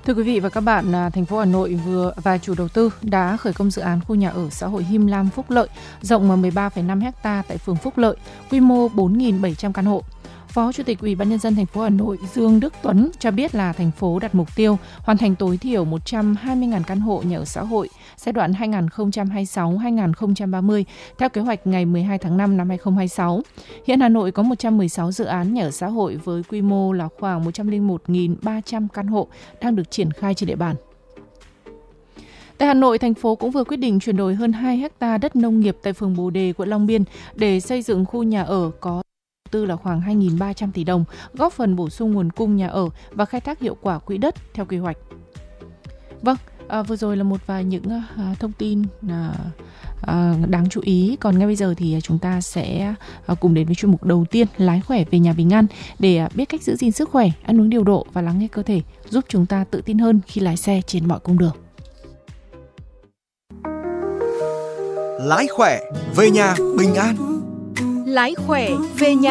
Thưa quý vị và các bạn, thành phố Hà Nội và chủ đầu tư đã khởi công dự án khu nhà ở xã hội Him Lam Phúc Lợi rộng 13,5 ha tại phường Phúc Lợi, quy mô 4.700 căn hộ. Phó Chủ tịch Ủy ban Nhân dân thành phố Hà Nội Dương Đức Tuấn cho biết là thành phố đặt mục tiêu hoàn thành tối thiểu 120.000 căn hộ nhà ở xã hội giai đoạn 2026-2030 theo kế hoạch ngày 12 tháng 5 năm 2026. Hiện Hà Nội có 116 dự án nhà ở xã hội với quy mô là khoảng 101.300 căn hộ đang được triển khai trên địa bàn. Tại Hà Nội, thành phố cũng vừa quyết định chuyển đổi hơn 2 ha đất nông nghiệp tại phường Bồ Đề, quận Long Biên để xây dựng khu nhà ở có tư là khoảng 2.300 tỷ đồng, góp phần bổ sung nguồn cung nhà ở và khai thác hiệu quả quỹ đất theo quy hoạch. Vâng, vừa rồi là một vài những thông tin đáng chú ý. Còn ngay bây giờ thì chúng ta sẽ cùng đến với chuyên mục đầu tiên, lái khỏe về nhà bình an, để biết cách giữ gìn sức khỏe, ăn uống điều độ và lắng nghe cơ thể, giúp chúng ta tự tin hơn khi lái xe trên mọi cung đường. Lái khỏe về nhà bình an. Lái khỏe về nhà